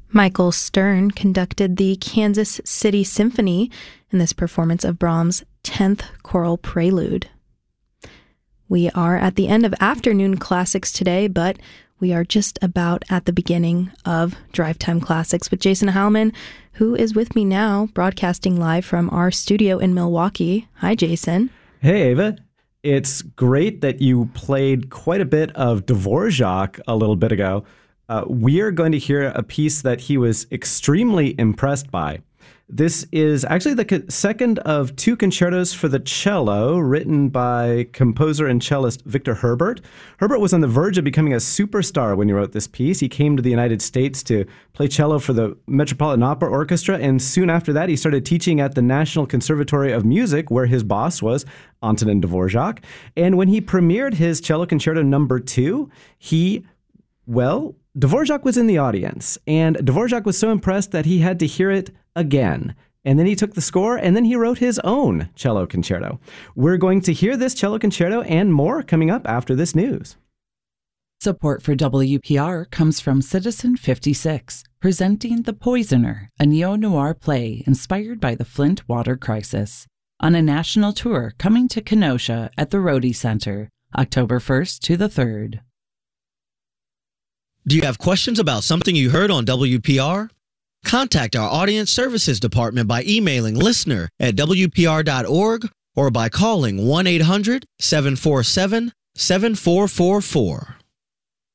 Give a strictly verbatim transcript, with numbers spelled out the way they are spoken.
Michael Stern conducted the Kansas City Symphony in this performance of Brahms' tenth Choral Prelude. We are at the end of Afternoon Classics today, but we are just about at the beginning of Drive Time Classics with Jason Heilman, who is with me now, broadcasting live from our studio in Milwaukee. Hi, Jason. Hey, Ava. It's great that you played quite a bit of Dvorak a little bit ago. Uh, we are going to hear a piece that he was extremely impressed by. This is actually the co- second of two concertos for the cello written by composer and cellist Victor Herbert. Herbert was on the verge of becoming a superstar when he wrote this piece. He came to the United States to play cello for the Metropolitan Opera Orchestra, and soon after that he started teaching at the National Conservatory of Music, where his boss was Antonin Dvorak. And when he premiered his cello concerto number two, he, well... Dvorak was in the audience, and Dvorak was so impressed that he had to hear it again. And then he took the score, and then he wrote his own cello concerto. We're going to hear this cello concerto and more coming up after this news. Support for W P R comes from Citizen fifty-six, presenting The Poisoner, a neo-noir play inspired by the Flint water crisis, on a national tour coming to Kenosha at the Rhodey Center, October first to the third. Do you have questions about something you heard on W P R? Contact our Audience Services Department by emailing listener at W P R dot org or by calling one eight hundred seven four seven seven four four four.